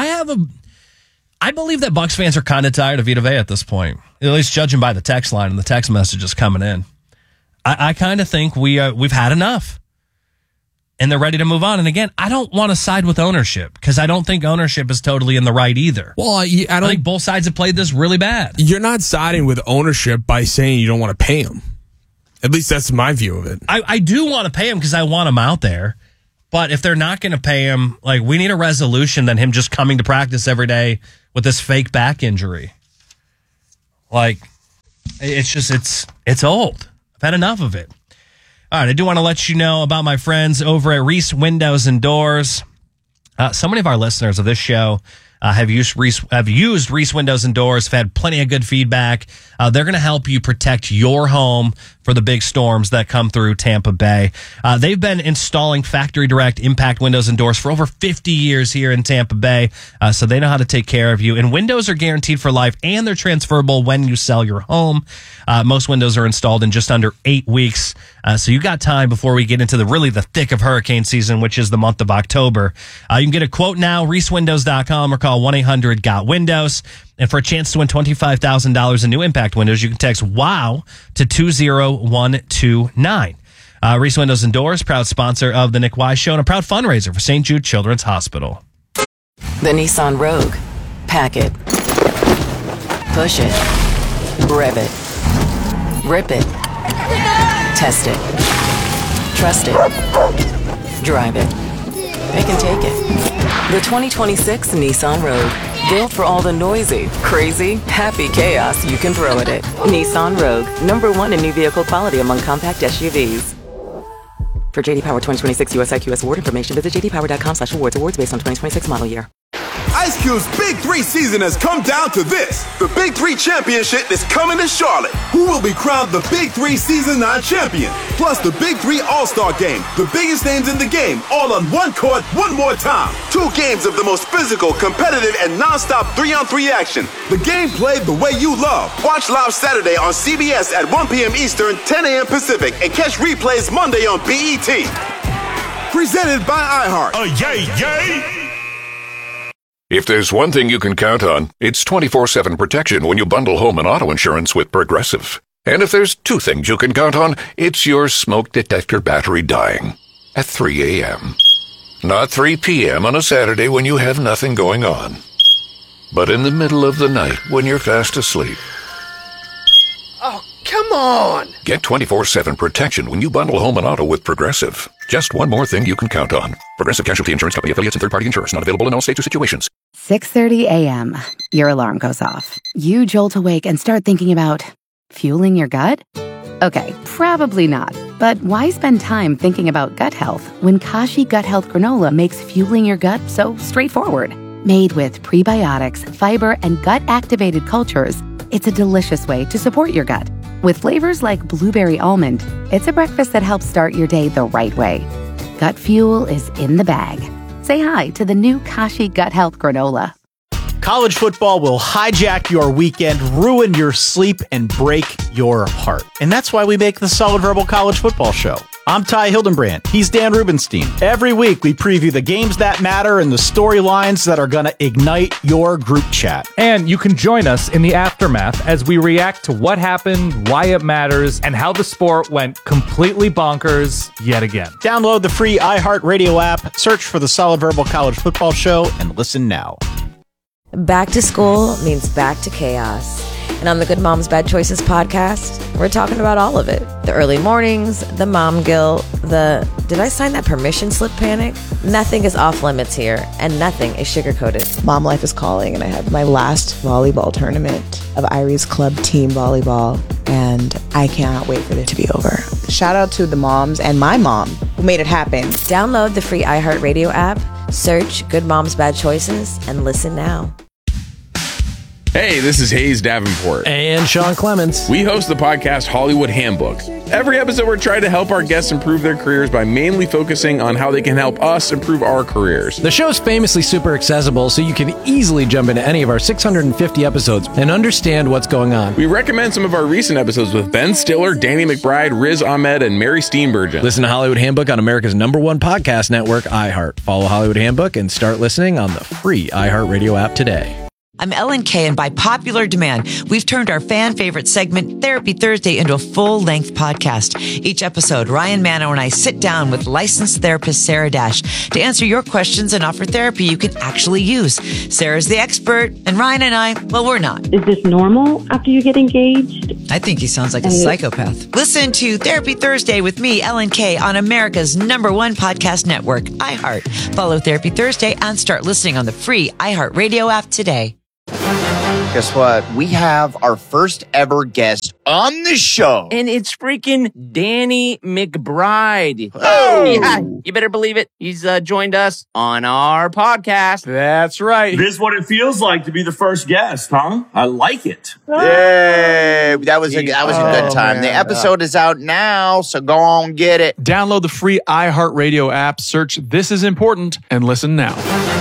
I believe that Bucs fans are kind of tired of Vita Vea at this point, at least judging by the text line and the text messages coming in. I kind of think we've had enough. And they're ready to move on. And again, I don't want to side with ownership, because I don't think ownership is totally in the right either. Well, I think both sides have played this really bad. You're not siding with ownership by saying you don't want to pay him. At least that's my view of it. I do want to pay him because I want him out there. But if they're not going to pay him, like, we need a resolution than him just coming to practice every day with this fake back injury. Like, it's old. I've had enough of it. All right, I do want to let you know about my friends over at Reese Windows and Doors. So many of our listeners of this show have used Reese Windows and Doors, have had plenty of good feedback. They're going to help you protect your home for the big storms that come through Tampa Bay. They've been installing factory direct impact windows and doors for over 50 years here in Tampa Bay, so they know how to take care of you. And windows are guaranteed for life, and they're transferable when you sell your home. Most windows are installed in just under 8 weeks, so you got time before we get into the thick of hurricane season, which is the month of October. You can get a quote now, reesewindows.com, or call 1-800-GOT-WINDOWS. And for a chance to win $25,000 in new impact windows, you can text WOW to 20129. Reese Windows and Doors, proud sponsor of the Nick Wise Show and a proud fundraiser for St. Jude Children's Hospital. The Nissan Rogue. Pack it. Push it. Rev it. Rip it. Test it. Trust it. Drive it. They can take it. The 2026 Nissan Rogue. Built for all the noisy, crazy, happy chaos you can throw at it. Nissan Rogue. #1 in new vehicle quality among compact SUVs. For JD Power 2026 US IQS award information, visit jdpower.com/awards. Awards based on 2026 model year. Ice Cube's Big 3 season has come down to this. The Big 3 Championship is coming to Charlotte. Who will be crowned the Big 3 Season 9 champion? Plus the Big 3 All-Star Game. The biggest names in the game, all on one court, one more time. 2 games of the most physical, competitive, and non-stop 3-on-3 action. The game played the way you love. Watch live Saturday on CBS at 1 p.m. Eastern, 10 a.m. Pacific, and catch replays Monday on BET. Presented by iHeart. Yay, yay! If there's one thing you can count on, it's 24/7 protection when you bundle home and auto insurance with Progressive. And if there's 2 things you can count on, it's your smoke detector battery dying at 3 a.m. Not 3 p.m. on a Saturday when you have nothing going on, but in the middle of the night when you're fast asleep. Oh, come on! Get 24/7 protection when you bundle home and auto with Progressive. Just one more thing you can count on. Progressive Casualty Insurance Company affiliates and third-party insurers. Not available in all states or situations. 6:30 a.m. Your alarm goes off. You jolt awake and start thinking about fueling your gut? Okay, probably not. But why spend time thinking about gut health when Kashi Gut Health Granola makes fueling your gut so straightforward? Made with prebiotics, fiber, and gut-activated cultures, it's a delicious way to support your gut. With flavors like blueberry almond, it's a breakfast that helps start your day the right way. Gut fuel is in the bag. Say hi to the new Kashi Gut Health Granola. College football will hijack your weekend, ruin your sleep, and break your heart. And that's why we make the Solid Verbal College Football Show. I'm Ty Hildenbrand. He's Dan Rubenstein. Every week, we preview the games that matter and the storylines that are going to ignite your group chat. And you can join us in the aftermath as we react to what happened, why it matters, and how the sport went completely bonkers yet again. Download the free iHeartRadio app, search for the Solid Verbal College Football Show, and listen now. Back to school means back to chaos. And on the Good Moms Bad Choices podcast, we're talking about all of it. The early mornings, the mom guilt, the did I sign that permission slip panic? Nothing is off limits here, and nothing is sugar-coated. Mom life is calling, and I have my last volleyball tournament of Irie's Club team volleyball, and I cannot wait for it to be over. Shout out to the moms and my mom who made it happen. Download the free iHeartRadio app, search Good Moms Bad Choices, and listen now. Hey, this is Hayes Davenport. And Sean Clements. We host the podcast Hollywood Handbook. Every episode, we're trying to help our guests improve their careers by mainly focusing on how they can help us improve our careers. The show's famously super accessible, so you can easily jump into any of our 650 episodes and understand what's going on. We recommend some of our recent episodes with Ben Stiller, Danny McBride, Riz Ahmed, and Mary Steenburgen. Listen to Hollywood Handbook on America's #1 podcast network, iHeart. Follow Hollywood Handbook and start listening on the free iHeartRadio app today. I'm Ellen Kay, and by popular demand, we've turned our fan favorite segment, Therapy Thursday, into a full-length podcast. Each episode, Ryan Mano and I sit down with licensed therapist Sarah Dash to answer your questions and offer therapy you can actually use. Sarah's the expert, and Ryan and I, well, we're not. Is this normal after you get engaged? I think he sounds like a psychopath. Listen to Therapy Thursday with me, Ellen Kay, on America's #1 podcast network, iHeart. Follow Therapy Thursday and start listening on the free iHeartRadio app today. Guess what? We have our first ever guest on the show. And it's freaking Danny McBride. Oh! Yeah, you better believe it. He's joined us on our podcast. That's right. This is what it feels like to be the first guest, huh? I like it. Yay! That was a good time. The episode is out now, so go on, get it. Download the free iHeartRadio app, search This Is Important, and listen now.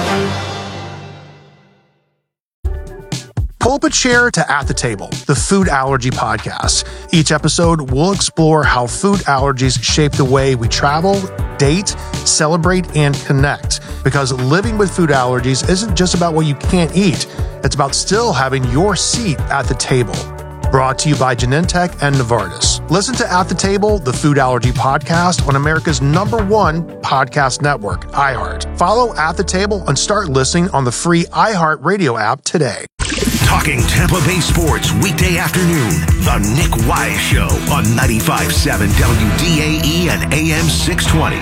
Pull up a chair to At the Table, the food allergy podcast. Each episode, we'll explore how food allergies shape the way we travel, date, celebrate, and connect. Because living with food allergies isn't just about what you can't eat. It's about still having your seat at the table. Brought to you by Genentech and Novartis. Listen to At the Table, the food allergy podcast on America's #1 podcast network, iHeart. Follow At the Table and start listening on the free iHeartRadio app today. Talking Tampa Bay sports weekday afternoon. The Nick Wise Show on 95.7 WDAE and AM 620.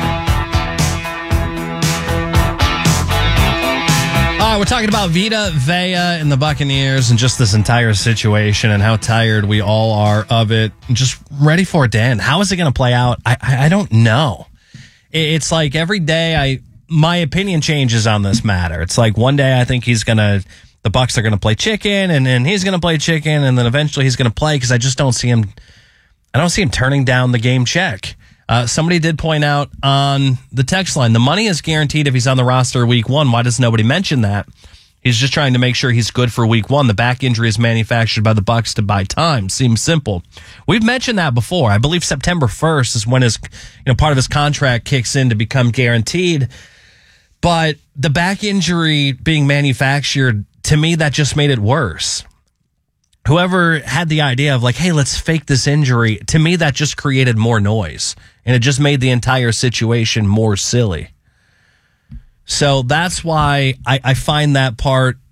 All right, we're talking about Vita Vea and the Buccaneers and just this entire situation and how tired we all are of it. Just ready for it to end. How is it going to play out? I don't know. It's like every day my opinion changes on this matter. It's like one day I think the Bucs are going to play chicken, and then he's going to play chicken, and then eventually he's going to play because I just don't see him. I don't see him turning down the game check. Somebody did point out on the text line, the money is guaranteed if he's on the roster week 1. Why does nobody mention that? He's just trying to make sure he's good for week 1. The back injury is manufactured by the Bucs to buy time. Seems simple. We've mentioned that before. I believe September 1st is when his, part of his contract kicks in to become guaranteed. But the back injury being manufactured, to me, that just made it worse. Whoever had the idea of hey, let's fake this injury, to me, that just created more noise. And it just made the entire situation more silly. So that's why I find that part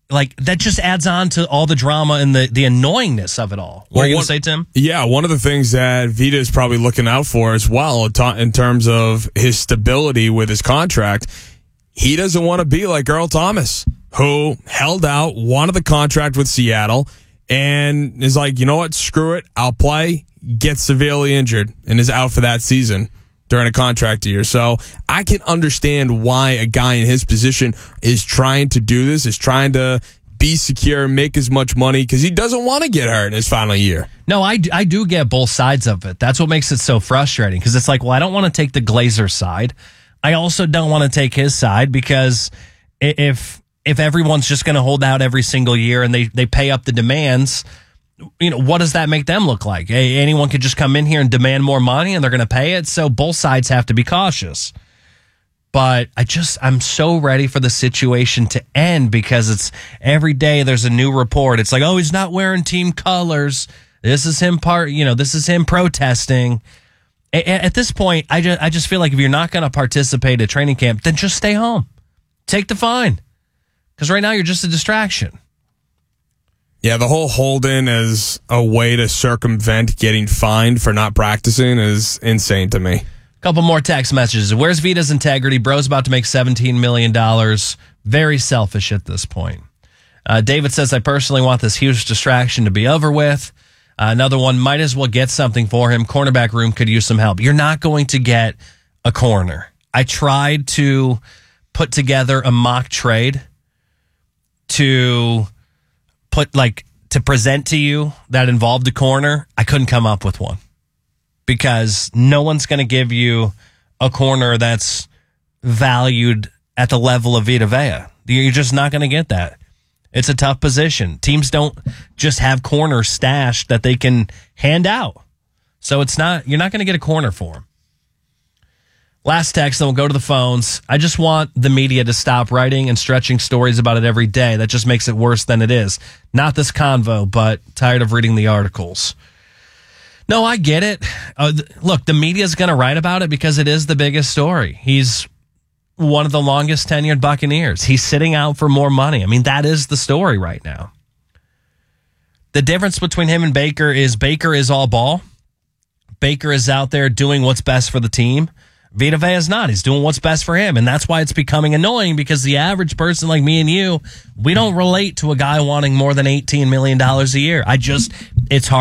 like that just adds on to all the drama and the annoyingness of it all. What are you going to say, Tim? Yeah, one of the things that Vita is probably looking out for as well in terms of his stability with his contract, he doesn't want to be like Earl Thomas, who held out, wanted the contract with Seattle, and is like, you know what, screw it, I'll play, gets severely injured, and is out for that season during a contract year. So I can understand why a guy in his position is trying to do this, is trying to be secure, make as much money, because he doesn't want to get hurt in his final year. No, I do get both sides of it. That's what makes it so frustrating, because it's like, well, I don't want to take the Glazer side. I also don't want to take his side, because if everyone's just going to hold out every single year and they pay up the demands, you know, what does that make them look like? Anyone could just come in here and demand more money and they're going to pay it. So both sides have to be cautious. But I'm so ready for the situation to end, because it's every day there's a new report. It's like, oh, he's not wearing team colors. This is him this is him protesting. At this point, I just feel like if you're not going to participate at training camp, then just stay home. Take the fine. Because right now you're just a distraction. Yeah, the whole hold-in as a way to circumvent getting fined for not practicing is insane to me. Couple more text messages. Where's Vita's integrity? Bro's about to make $17 million. Very selfish at this point. David says, I personally want this huge distraction to be over with. Another one, might as well get something for him. Cornerback room could use some help. You're not going to get a corner. I tried to put together a mock trade to present to you that involved a corner. I couldn't come up with one, because no one's going to give you a corner that's valued at the level of Vita Vea. You're just not going to get that. It's a tough position. Teams don't just have corners stashed that they can hand out. So you're not going to get a corner for them. Last text, then we'll go to the phones. I just want the media to stop writing and stretching stories about it every day. That just makes it worse than it is. Not this convo, but tired of reading the articles. No, I get it. Look, the media's going to write about it because it is the biggest story. He's one of the longest tenured Buccaneers. He's sitting out for more money. I mean, that is the story right now. The difference between him and Baker is all ball. Baker is out there doing what's best for the team. Vita Vea is not. He's doing what's best for him. And that's why it's becoming annoying, because the average person like me and you, we don't relate to a guy wanting more than $18 million a year. It's hard.